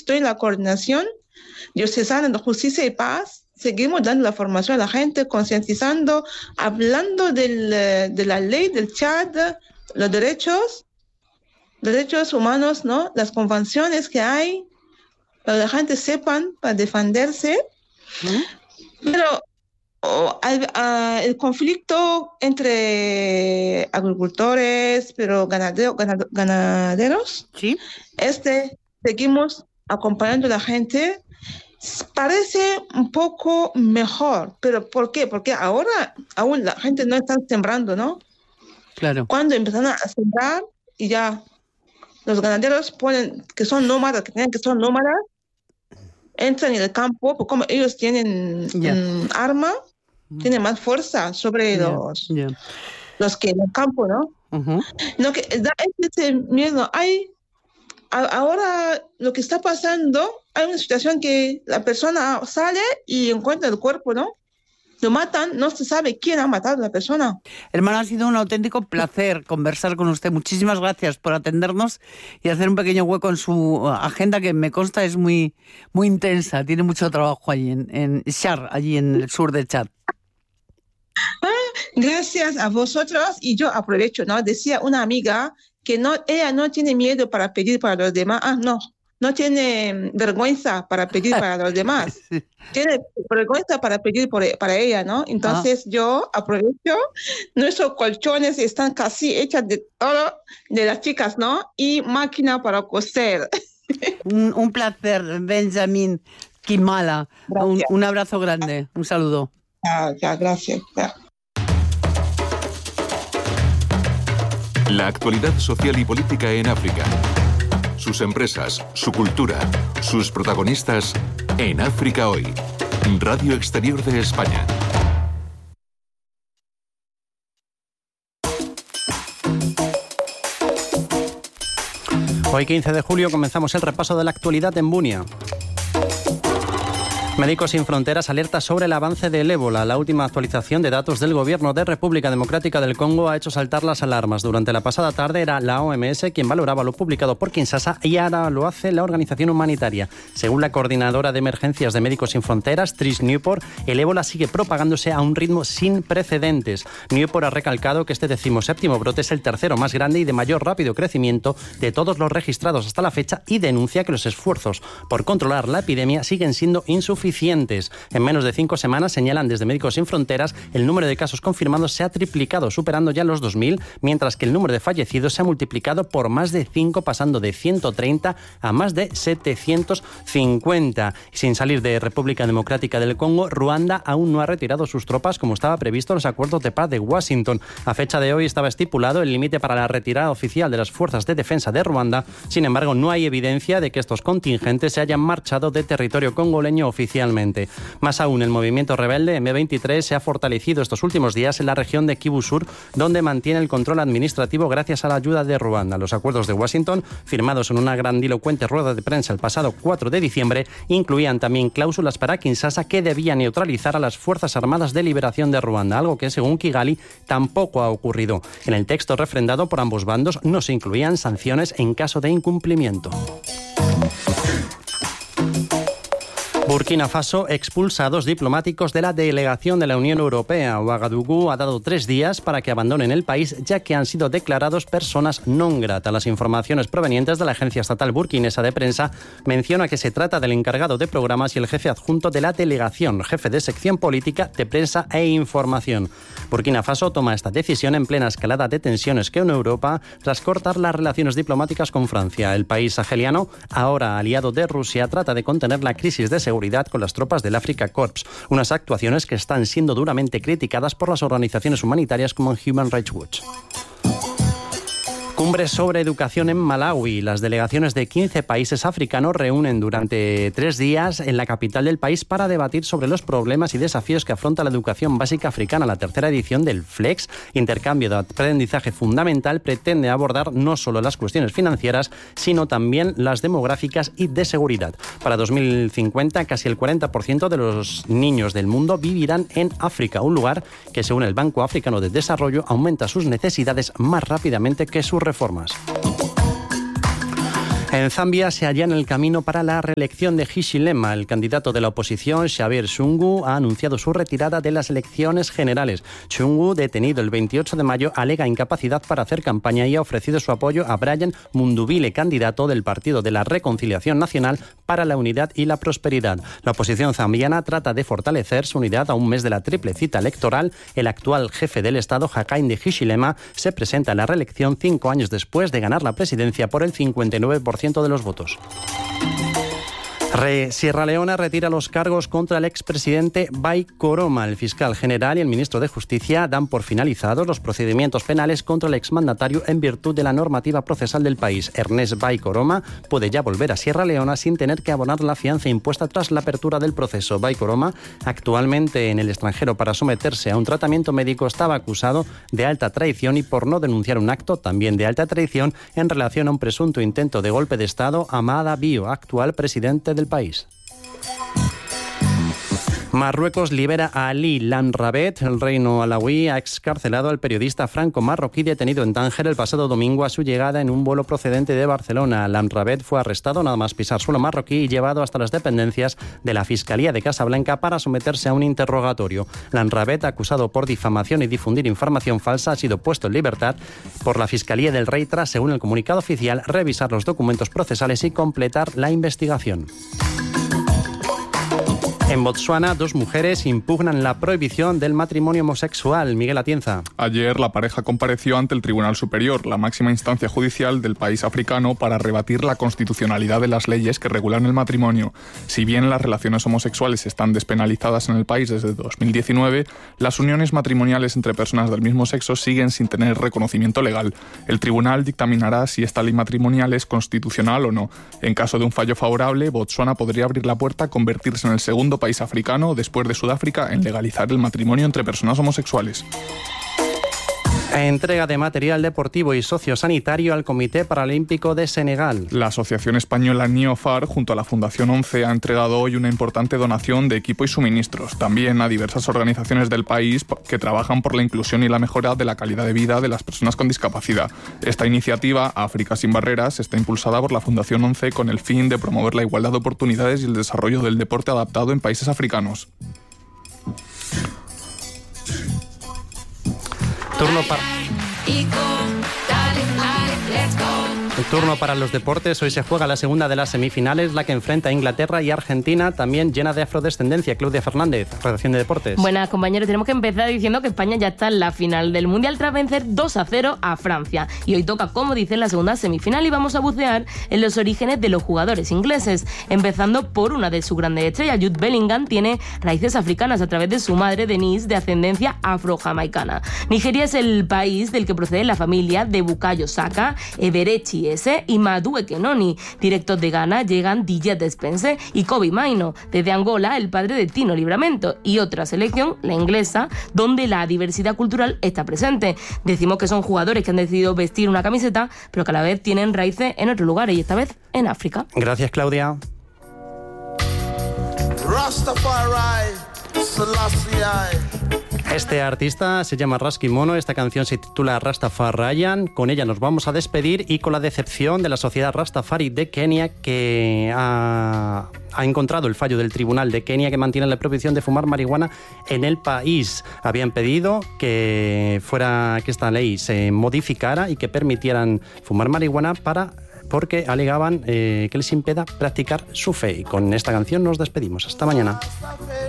estoy en la coordinación diocesana de justicia y paz. Seguimos dando la formación a la gente, concientizando, hablando de la ley del Chad, los derechos humanos, ¿no? Las convenciones que hay, para que la gente sepan, para defenderse. Pero el conflicto entre agricultores, pero ganaderos, ¿sí? Seguimos acompañando a la gente. Parece un poco mejor, pero ¿por qué? Porque ahora aún la gente no está sembrando, ¿no? Claro. Cuando empezaron a sembrar y ya los ganaderos ponen que son nómadas, entran en el campo, porque como ellos tienen arma, tienen más fuerza sobre los que en el campo, ¿no? Lo que da ese miedo. Ahora lo que está pasando, hay una situación que la persona sale y encuentra el cuerpo, ¿no? Lo matan, no se sabe quién ha matado a la persona. Hermana, ha sido un auténtico placer conversar con usted. Muchísimas gracias por atendernos y hacer un pequeño hueco en su agenda, que me consta es muy, muy intensa. Tiene mucho trabajo allí en Char, allí en el sur de Chad. Gracias a vosotros, y yo aprovecho, ¿no? Decía una amiga que ella no tiene miedo para pedir para los demás. No tiene vergüenza para pedir para los demás. Sí. Tiene vergüenza para pedir para ella, ¿no? Entonces yo aprovecho. Nuestros colchones están casi hechas de todo, de las chicas, ¿no? Y máquina para coser. Un placer, Benjamín Kimala. Un abrazo grande. Un saludo. Gracias. La actualidad social y política en África. Sus empresas, su cultura, sus protagonistas en África Hoy. Radio Exterior de España. Hoy 15 de julio comenzamos el repaso de la actualidad en Bunia. Médicos Sin Fronteras alerta sobre el avance del ébola. La última actualización de datos del Gobierno de República Democrática del Congo ha hecho saltar las alarmas. Durante la pasada tarde era la OMS quien valoraba lo publicado por Kinshasa y ahora lo hace la organización humanitaria. Según la coordinadora de emergencias de Médicos Sin Fronteras, Trish Newport, el ébola sigue propagándose a un ritmo sin precedentes. Newport ha recalcado que este 17º brote es el tercero más grande y de mayor rápido crecimiento de todos los registrados hasta la fecha, y denuncia que los esfuerzos por controlar la epidemia siguen siendo insuficientes. En menos de 5 semanas, señalan desde Médicos Sin Fronteras, el número de casos confirmados se ha triplicado, superando ya los 2.000, mientras que el número de fallecidos se ha multiplicado por más de 5, pasando de 130 a más de 750. Sin salir de República Democrática del Congo, Ruanda aún no ha retirado sus tropas como estaba previsto en los acuerdos de paz de Washington. A fecha de hoy estaba estipulado el límite para la retirada oficial de las fuerzas de defensa de Ruanda. Sin embargo, no hay evidencia de que estos contingentes se hayan marchado de territorio congoleño oficialmente. Más aún, el movimiento rebelde M23 se ha fortalecido estos últimos días en la región de Kivu Sur, donde mantiene el control administrativo gracias a la ayuda de Ruanda. Los acuerdos de Washington, firmados en una grandilocuente rueda de prensa el pasado 4 de diciembre, incluían también cláusulas para Kinshasa que debía neutralizar a las Fuerzas Armadas de Liberación de Ruanda, algo que, según Kigali, tampoco ha ocurrido. En el texto refrendado por ambos bandos no se incluían sanciones en caso de incumplimiento. Burkina Faso expulsa a 2 diplomáticos de la delegación de la Unión Europea. Ouagadougou ha dado 3 días para que abandonen el país, ya que han sido declarados personas non grata. Las informaciones provenientes de la agencia estatal burkinesa de prensa menciona que se trata del encargado de programas y el jefe adjunto de la delegación, jefe de sección política, de prensa e información. Burkina Faso toma esta decisión en plena escalada de tensiones que une Europa tras cortar las relaciones diplomáticas con Francia. El país saheliano, ahora aliado de Rusia, trata de contener la crisis de seguridad con las tropas del Africa Corps, unas actuaciones que están siendo duramente criticadas por las organizaciones humanitarias como Human Rights Watch. Cumbre sobre educación en Malawi. Las delegaciones de 15 países africanos reúnen durante 3 días en la capital del país para debatir sobre los problemas y desafíos que afronta la educación básica africana. La tercera edición del FLEX, intercambio de aprendizaje fundamental, pretende abordar no solo las cuestiones financieras, sino también las demográficas y de seguridad. Para 2050, casi el 40% de los niños del mundo vivirán en África, un lugar que, según el Banco Africano de Desarrollo, aumenta sus necesidades más rápidamente que sus reformas. En Zambia se allana el camino para la reelección de Hichilema. El candidato de la oposición, Xavier Chungu, ha anunciado su retirada de las elecciones generales. Chungu, detenido el 28 de mayo, alega incapacidad para hacer campaña y ha ofrecido su apoyo a Brian Mundubile, candidato del Partido de la Reconciliación Nacional para la Unidad y la Prosperidad. La oposición zambiana trata de fortalecer su unidad a un mes de la triple cita electoral. El actual jefe del Estado, Hakainde Hichilema, se presenta a la reelección 5 años después de ganar la presidencia por el 59% de los votos. Sierra Leona retira los cargos contra el expresidente Bai Koroma. El fiscal general y el ministro de Justicia dan por finalizados los procedimientos penales contra el exmandatario en virtud de la normativa procesal del país. Ernest Bai Koroma puede ya volver a Sierra Leona sin tener que abonar la fianza impuesta tras la apertura del proceso. Bai Koroma, actualmente en el extranjero para someterse a un tratamiento médico, estaba acusado de alta traición y por no denunciar un acto también de alta traición en relación a un presunto intento de golpe de Estado a Amada Bio, actual presidente del país. Marruecos libera a Ali Lamrabet. El reino alauí ha excarcelado al periodista franco-marroquí detenido en Tánger el pasado domingo a su llegada en un vuelo procedente de Barcelona. Lamrabet fue arrestado nada más pisar suelo marroquí y llevado hasta las dependencias de la Fiscalía de Casablanca para someterse a un interrogatorio. Lamrabet, acusado por difamación y difundir información falsa, ha sido puesto en libertad por la Fiscalía del Rey tras, según el comunicado oficial, revisar los documentos procesales y completar la investigación. En Botsuana, 2 mujeres impugnan la prohibición del matrimonio homosexual. Miguel Atienza. Ayer la pareja compareció ante el Tribunal Superior, la máxima instancia judicial del país africano, para rebatir la constitucionalidad de las leyes que regulan el matrimonio. Si bien las relaciones homosexuales están despenalizadas en el país desde 2019, las uniones matrimoniales entre personas del mismo sexo siguen sin tener reconocimiento legal. El tribunal dictaminará si esta ley matrimonial es constitucional o no. En caso de un fallo favorable, Botsuana podría abrir la puerta a convertirse en el segundo país africano, después de Sudáfrica, en legalizar el matrimonio entre personas homosexuales. Entrega de material deportivo y sociosanitario al Comité Paralímpico de Senegal. La Asociación Española Niofar, junto a la Fundación 11, ha entregado hoy una importante donación de equipo y suministros. También a diversas organizaciones del país que trabajan por la inclusión y la mejora de la calidad de vida de las personas con discapacidad. Esta iniciativa, África sin Barreras, está impulsada por la Fundación 11 con el fin de promover la igualdad de oportunidades y el desarrollo del deporte adaptado en países africanos. El turno para los deportes. Hoy se juega la segunda de las semifinales, la que enfrenta a Inglaterra y Argentina, también llena de afrodescendencia. Claudia Fernández, redacción de deportes. Buenas, compañeros. Tenemos que empezar diciendo que España ya está en la final del Mundial tras vencer 2-0 a Francia. Y hoy toca, como dice, la segunda semifinal y vamos a bucear en los orígenes de los jugadores ingleses. Empezando por una de sus grandes estrellas. Jude Bellingham tiene raíces africanas a través de su madre, Denise, de ascendencia afro-jamaicana. Nigeria es el país del que procede la familia de Bukayo Saka, Eberechi Eze y Madu Ekenoni. Directos de Ghana llegan DJ Despense y Kobe Maino. Desde Angola, el padre de Tino Livramento. Y otra selección, la inglesa, donde la diversidad cultural está presente. Decimos que son jugadores que han decidido vestir una camiseta, pero que a la vez tienen raíces en otros lugares y esta vez en África. Gracias, Claudia. Este artista se llama Rasky Mono, esta canción se titula Rastafarian. Con ella nos vamos a despedir y con la decepción de la sociedad Rastafari de Kenia, que ha encontrado el fallo del Tribunal de Kenia que mantiene la prohibición de fumar marihuana en el país. Habían pedido que esta ley se modificara y que permitieran fumar marihuana porque alegaban que les impeda practicar su fe. Y con esta canción nos despedimos. Hasta mañana.